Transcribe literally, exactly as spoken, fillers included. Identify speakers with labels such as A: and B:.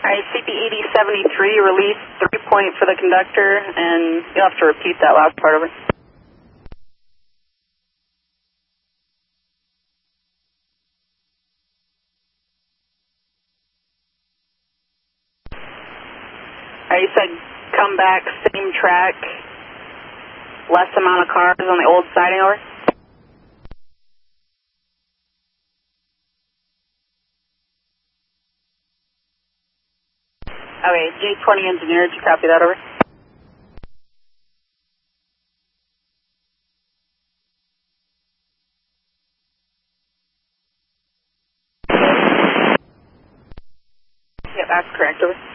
A: Alright, C P eighty seventy-three, release three point for the conductor, and you'll have to repeat that last part over. Alright, you said come back, same track, less amount of cars on the old siding over? Okay, G twenty engineer, did you copy that over? Yep, that's correct, over.